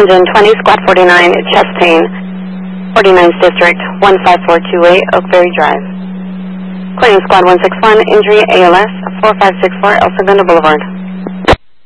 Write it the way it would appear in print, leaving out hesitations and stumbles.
Engine 20, Squad 49, chest pain, 49th District, 15428, Oakberry Drive. Clearing Squad 161, injury ALS, 4564 El Segundo Boulevard.